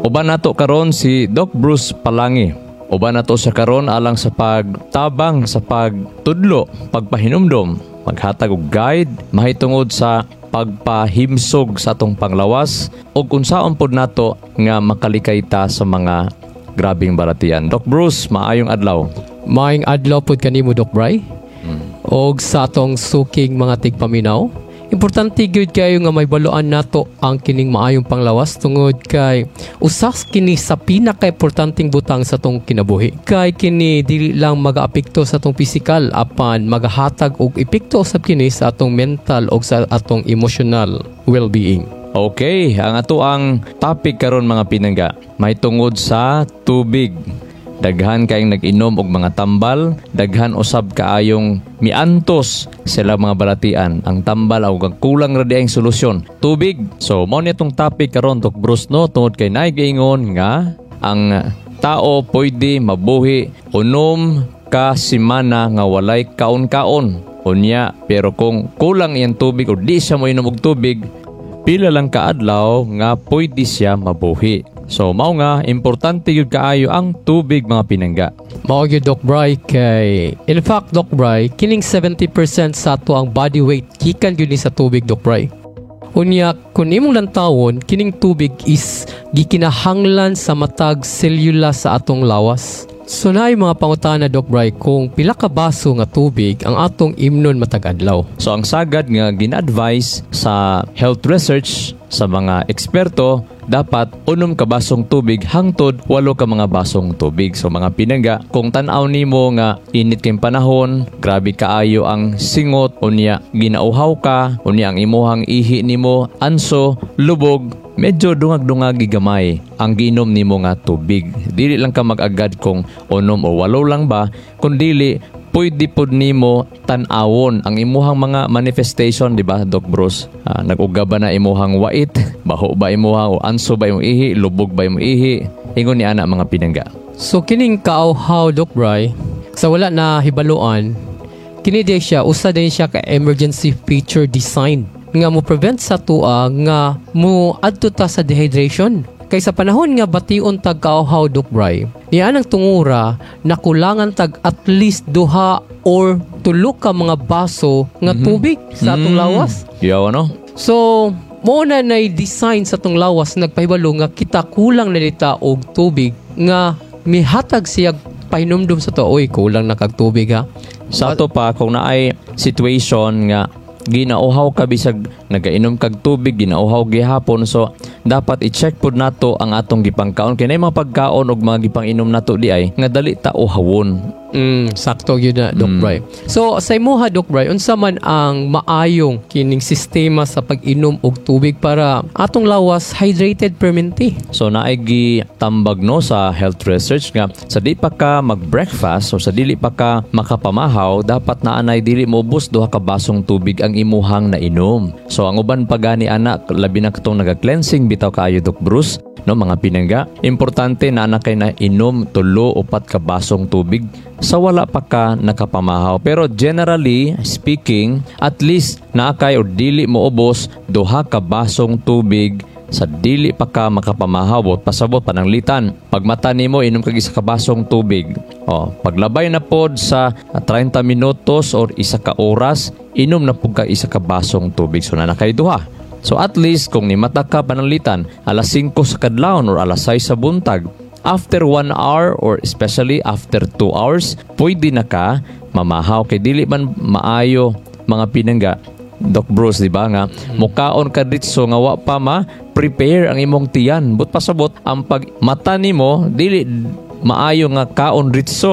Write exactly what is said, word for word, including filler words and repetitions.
Uban nato karon si Doc Bruce Palangi. Uban nato sa karon alang sa pagtabang sa pagtudlo, pagpahinumdom, maghatag og guide mahitungod sa pagpahimsog sa atong panglawas ug unsaon pod nato nga makalikay ta sa mga grabing balatian. Doc Bruce, maayong adlaw. Maayong adlaw pod kanimo, Doc Bry. Hmm. Og sa atong suking mga tigpaminaw, importante gyud kayo nga may baluan nato ang kining maayong panglawas tungod kay usas kini sa pinaka-importanteng butang sa atong kinabuhi. Kay kini dili lang magaapekto sa atong pisikal apan magahatag og epekto usab kini sa atong mental og sa atong emotional well-being. Okay, ang ato ang topic karon mga pinangga, may tungod sa tubig. Daghan kayong nag-inom og mga tambal, daghan usab kaayong miantos sila mga balatian. Ang tambal o ang kulang ra diay solusyon, tubig. So mao ni tong topic karon, Doc Bruce, no, tungod kay naay giingon nga ang tao pwede mabuhi unom ka semana nga walay kaon-kaon. Unya, pero kung kulang iyang tubig o di siya moinom og tubig, pila lang kaadlaw nga pwede siya mabuhi. So, mao nga, importante yun kaayo ang tubig mga pinangga. Mao gyud, Doc Bry, kay in fact, Doc Bry, kining seventy percent sa ato ang body weight gikan gyud ni sa tubig, Doc Bry. Unya, kung imong lantawon, kining tubig is gikinahanglan sa matag selula sa atong lawas. So naay mga pangutana, Doc Bry, kung pila ka baso nga tubig ang atong imnon matag adlaw. So ang sagad nga gina-advise sa health research sa mga eksperto, dapat unom ka basong tubig hangtod walo ka mga basong tubig. So mga pinangga, kung tan-aw nimo nga init kay panahon, grabe kaayo ang singot, unya ginauhaw ka, unya ang imuhang ihi nimo anso, lubog, medyo dungag-dungagi gamay ang giinom nimo nga tubig. Dili lang ka mag-agad kung unom o walo lang ba, kundi pwede pod nimo tan-awon ang imuhang mga manifestation, di ba, Doc Bruce? Ah, nag-uga ba na imuhang wait, baho ba imuhang o anso ba imong ihi, lubog ba imong ihi? Ingon ni ana mga pinangga. So kining kaawhaw, Doc Bry, sa wala na hibaluan, kini di siya usa din siya ka emergency feature design nga mo prevent sa tua nga mo adto ta sa dehydration. Kay sa panahon nga bation tag kaawhaw, Doc Bry, niya ang tungura na kulangan tag at least duha or tulo ka mga baso nga tubig mm-hmm. sa atong lawas. Yaw, ano? So mo na nay design sa atong lawas nagpahibalo nga kita kulang na dita og tubig nga mihatag siya pahinumdum sa to, oy kulang na kag tubig ha. Sa ato pa kung naay situation nga ginauhaw ka bisag nagainom kag tubig, ginauhaw gihapon, so dapat i-check pod nato ang atong gipangkaon kay nay mga pagkaon og mga gipanginom nato di ay nga dali ta uhawon. Mm, sakto yun na, Doc mm. Bry. So sa imuha, Doc Bry, unsa man ang maayong kining sistema sa pag-inom og tubig para atong lawas hydrated permanente? So naay gitambag no sa health research nga sa di pa ka mag-breakfast o sa dili pa ka makapamahaw, dapat naanay dili moubos duha ka basong tubig ang imuhang nainom. So ang uban pa gani anak, labi na katong naga-cleansing bitaw kaayo, Doc Bruce, no, mga pinangga, importante na anak kay na inom tulo upat ka basong tubig sa wala pa ka nakapamahaw. Pero generally speaking, at least naakay o dili mo ubos duha ka basong tubig sa dili pa ka makapamahaw bot pasabot pananglitan. Pag mata nimo inom kag isa ka basong tubig. Oh, paglabay na pod sa thirty minutos or isa ka oras, inom na pud ka isa ka basong tubig. So na kay duha. So at least kung ni mata ka pananglitan alas singko sa kadlawon or alas sais sa buntag, after one hour or especially after two hours, pwede na ka mamahaw. Kay dili man maayo mga pinangga, Doc Bruce, di ba nga, mukaon ka ditso nga wa pa ma-prepare ang imong tiyan. But pasabot, ang pag mata nimo, dili maayo nga kaon ritso